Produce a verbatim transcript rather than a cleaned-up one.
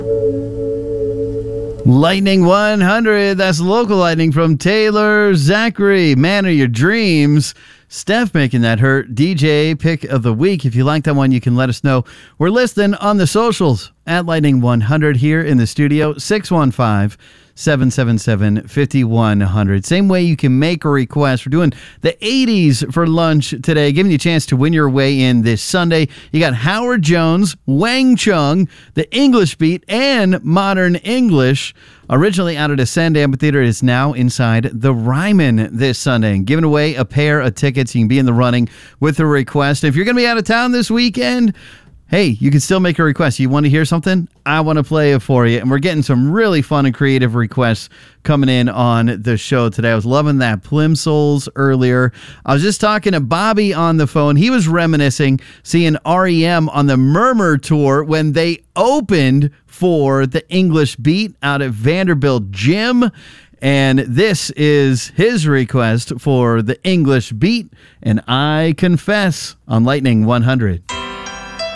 Lightning one hundred, that's local lightning from Taylor Zachary. Man of your dreams. Steph making that hurt. D J pick of the week. If you like that one, you can let us know. We're listening on the socials at Lightning one hundred here in the studio. six one five, seven seven seven, five one zero zero. Same way you can make a request. We're doing the eighties for lunch today, giving you a chance to win your way in this Sunday. You got Howard Jones, Wang Chung, the English Beat, and Modern English. Originally out of the Sand Amphitheater, it is now inside the Ryman this Sunday. And giving away a pair of tickets. You can be in the running with a request. If you're going to be out of town this weekend, hey, you can still make a request. You want to hear something? I want to play it for you. And we're getting some really fun and creative requests coming in on the show today. I was loving that Plimsolls earlier. I was just talking to Bobby on the phone. He was reminiscing seeing R E M on the Murmur Tour when they opened for the English Beat out at Vanderbilt Gym. And this is his request for the English Beat, and I Confess on Lightning one hundred.